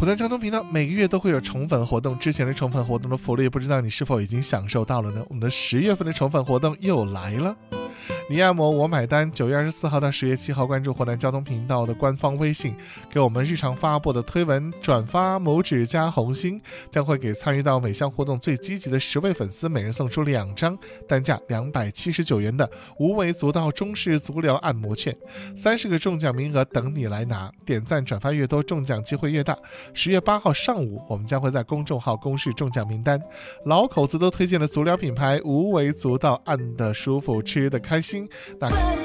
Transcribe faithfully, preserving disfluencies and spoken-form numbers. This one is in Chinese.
湖南交通频道每个月都会有宠粉活动，之前的宠粉活动的福利不知道你是否已经享受到了呢？我们的十月份的宠粉活动又来了，你按摩我买单，九月二十四号到十月七号关注湖南交通频道的官方微信，给我们日常发布的推文转发拇指加红心，将会给参与到每项活动最积极的十位粉丝每人送出两张单价两百七十九元的无为足道中式足疗按摩券，三十个中奖名额等你来拿，点赞转发越多中奖机会越大。十月八号上午我们将会在公众号公示中奖名单，老口子都推荐的足疗品牌无为足道，按的舒服吃的开心。那